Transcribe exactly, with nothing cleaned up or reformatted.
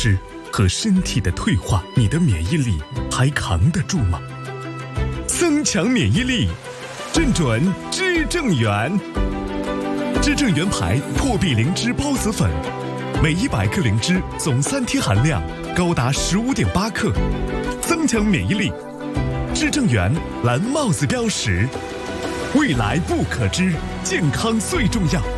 脂和身体的退化，你的免疫力还扛得住吗？增强免疫力，正准知正元。知正元牌破壁灵芝孢子粉，每一百克灵芝总三萜含量高达十五点八克，增强免疫力。知正元蓝帽子标识，未来不可知，健康最重要。